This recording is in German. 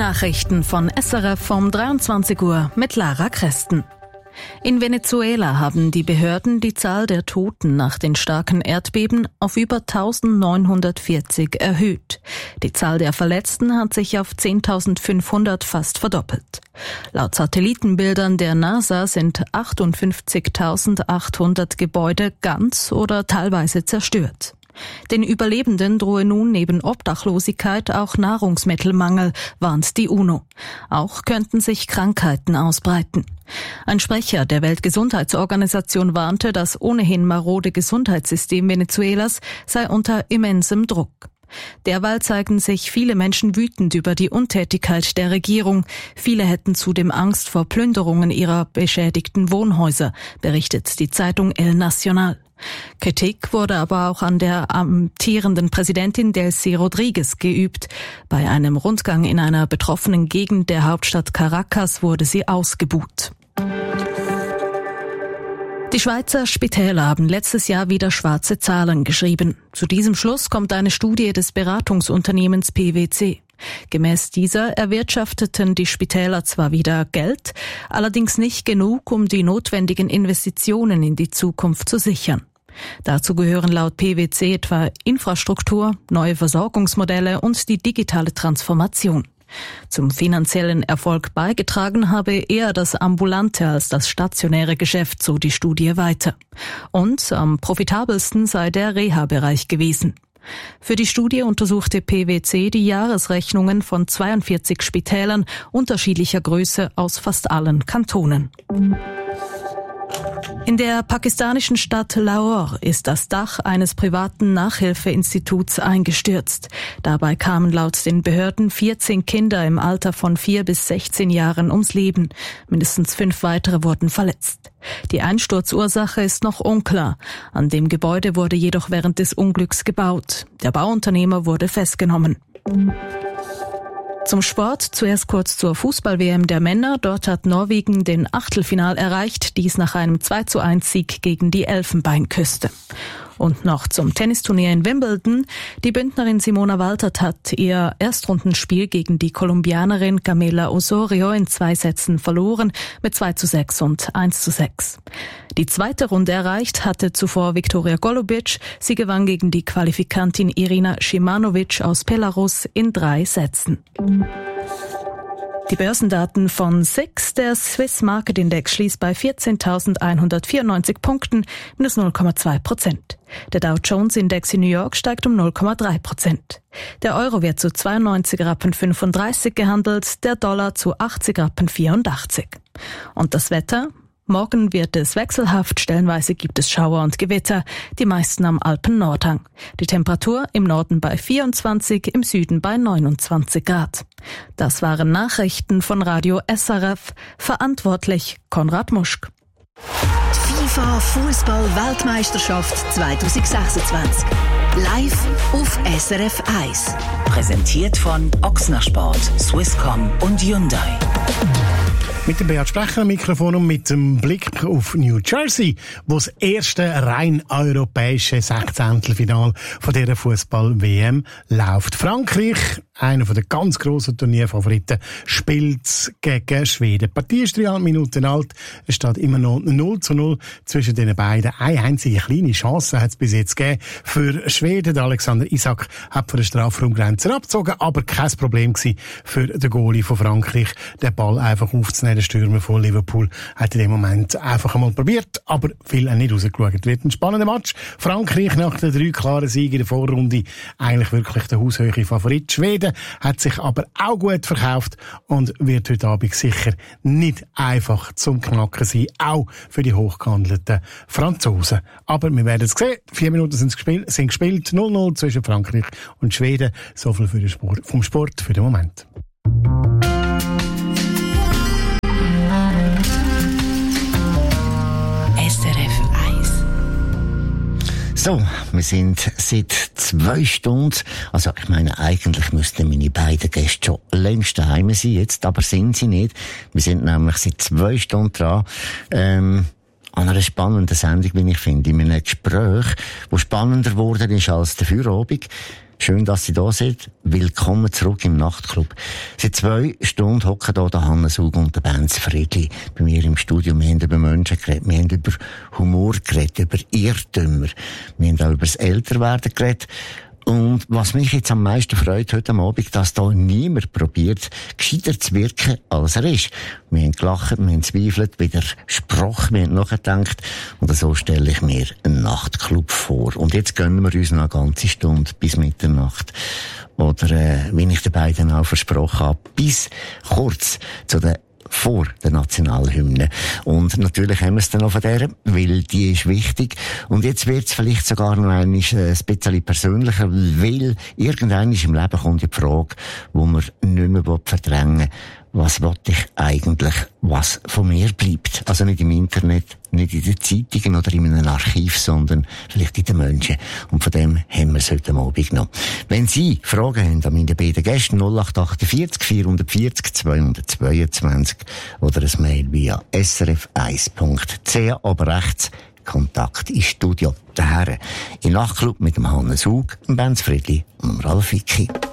Nachrichten von SRF um 23 Uhr mit Lara Kresten. In Venezuela haben die Behörden die Zahl der Toten nach den starken Erdbeben auf über 1940 erhöht. Die Zahl der Verletzten hat sich auf 10.500 fast verdoppelt. Laut Satellitenbildern der NASA sind 58.800 Gebäude ganz oder teilweise zerstört. Den Überlebenden drohe nun neben Obdachlosigkeit auch Nahrungsmittelmangel, warnt die UNO. Auch könnten sich Krankheiten ausbreiten. Ein Sprecher der Weltgesundheitsorganisation warnte, das ohnehin marode Gesundheitssystem Venezuelas sei unter immensem Druck. Derweil zeigen sich viele Menschen wütend über die Untätigkeit der Regierung. Viele hätten zudem Angst vor Plünderungen ihrer beschädigten Wohnhäuser, berichtet die Zeitung El Nacional. Kritik wurde aber auch an der amtierenden Präsidentin Delcy Rodriguez geübt. Bei einem Rundgang in einer betroffenen Gegend der Hauptstadt Caracas wurde sie ausgebuht. Die Schweizer Spitäler haben letztes Jahr wieder schwarze Zahlen geschrieben. Zu diesem Schluss kommt eine Studie des Beratungsunternehmens PwC. Gemäß dieser erwirtschafteten die Spitäler zwar wieder Geld, allerdings nicht genug, um die notwendigen Investitionen in die Zukunft zu sichern. Dazu gehören laut PwC etwa Infrastruktur, neue Versorgungsmodelle und die digitale Transformation. Zum finanziellen Erfolg beigetragen habe eher das ambulante als das stationäre Geschäft, so die Studie weiter. Und am profitabelsten sei der Reha-Bereich gewesen. Für die Studie untersuchte PwC die Jahresrechnungen von 42 Spitälern unterschiedlicher Größe aus fast allen Kantonen. In der pakistanischen Stadt Lahore ist das Dach eines privaten Nachhilfeinstituts eingestürzt. Dabei kamen laut den Behörden 14 Kinder im Alter von 4 bis 16 Jahren ums Leben. Mindestens 5 weitere wurden verletzt. Die Einsturzursache ist noch unklar. An dem Gebäude wurde jedoch während des Unglücks gebaut. Der Bauunternehmer wurde festgenommen. Zum Sport, zuerst kurz zur Fußball-WM der Männer. Dort hat Norwegen den Achtelfinal erreicht, dies nach einem 2:1-Sieg gegen die Elfenbeinküste. Und noch zum Tennisturnier in Wimbledon. Die Bündnerin Simona Waltert hat ihr Erstrundenspiel gegen die Kolumbianerin Camila Osorio in 2 Sätzen verloren, mit 2:6 und 1:6. Die zweite Runde erreicht hatte zuvor Viktoria Golubic. Sie gewann gegen die Qualifikantin Irina Shimanovic aus Belarus in 3 Sätzen. Die Börsendaten von SIX, der Swiss Market Index, schließt bei 14.194 Punkten, minus 0,2%. Der Dow Jones Index in New York steigt um 0,3%. Der Euro wird zu 92,35 Rappen gehandelt, der Dollar zu 80,84 Rappen. Und das Wetter? Morgen wird es wechselhaft, stellenweise gibt es Schauer und Gewitter, die meisten am Alpen-Nordhang. Die Temperatur im Norden bei 24, im Süden bei 29 Grad. Das waren Nachrichten von Radio SRF, verantwortlich Konrad Muschk. FIFA Fußball-Weltmeisterschaft 2026. Live auf SRF 1. Präsentiert von Ochsner Sport, Swisscom und Hyundai. Mit dem Beat Sprecher am Mikrofon und mit dem Blick auf New Jersey, wo das erste rein europäische Sechzehntelfinal von dieser Fußball-WM läuft. Frankreich, einer der ganz grossen Turnierfavoriten, spielt gegen Schweden. Die Partie ist 3,5 Minuten alt. Es steht immer noch 0:0 zwischen den beiden. Eine einzige kleine Chance hat es bis jetzt gegeben für Schweden. Der Alexander Isak hat von der Strafraumgrenze abgezogen, aber kein Problem gewesen für den Goalie von Frankreich, den Ball einfach aufzunehmen. Der Stürmer von Liverpool hat in dem Moment einfach einmal probiert, aber viel auch nicht rausgeschaut. Wird ein spannender Match. Frankreich nach den 3 klaren Siegen in der Vorrunde eigentlich wirklich der haushöhe Favorit. Schweden hat sich aber auch gut verkauft und wird heute Abend sicher nicht einfach zum Knacken sein, auch für die hochgehandelten Franzosen. Aber wir werden es sehen. 4 Minuten sind gespielt. 0:0 zwischen Frankreich und Schweden. So viel für den Sport, vom Sport für den Moment. So, wir sind seit 2 Stunden, also ich meine, eigentlich müssten meine beiden Gäste schon längst daheim sein jetzt, aber sind sie nicht. Wir sind nämlich seit 2 Stunden dran, an einer spannenden Sendung, wie ich finde, in einem Gespräch, das spannender geworden ist als der Feierabend. Schön, dass Sie da sind. Willkommen zurück im Nachtclub. Seit 2 Stunden hocken hier der Hannes Hug und der Benz Friedli bei mir im Studio. Wir haben über Menschen geredet, wir haben über Humor geredet, über Irrtümer. Wir haben auch über das Älterwerden geredet. Und was mich jetzt am meisten freut heute Abend, dass da niemand probiert, gescheiter zu wirken, als er ist. Wir haben gelacht, wir haben zweifelt, widersprochen, wir haben nachgedacht. Und so stelle ich mir einen Nachtclub vor. Und jetzt gönnen wir uns noch eine ganze Stunde bis Mitternacht. Oder, wie ich den beiden auch versprochen habe, bis kurz zu der vor der Nationalhymne. Und natürlich haben wir es dann noch von der, weil die ist wichtig. Und jetzt wird es vielleicht sogar noch ein bisschen persönlicher, weil irgendwann im Leben kommt die Frage, wo man nicht mehr verdrängen will. Was will ich eigentlich, was von mir bleibt? Also nicht im Internet, nicht in den Zeitungen oder in einem Archiv, sondern vielleicht in den Menschen. Und von dem haben wir es heute Abend noch. Wenn Sie Fragen haben an meine beiden Gäste, 0848 440 222 oder ein Mail via srf1.ch, aber rechts Kontakt ins Studio. Daher im Nachtclub mit dem Hannes Hug, dem Benz Friedli und dem Ralf Icki.